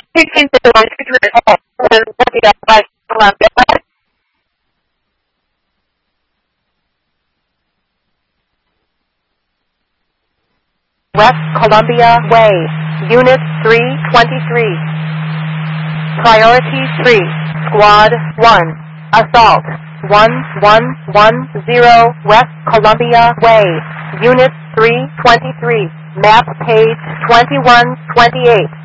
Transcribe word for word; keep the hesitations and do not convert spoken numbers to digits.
sixteen to one, Columbia, West Columbia. West Columbia Way, Unit three twenty-three. Priority three, Squad one, Assault one one one zero, West Columbia Way, Unit three twenty-three, Map page twenty-one twenty-eight.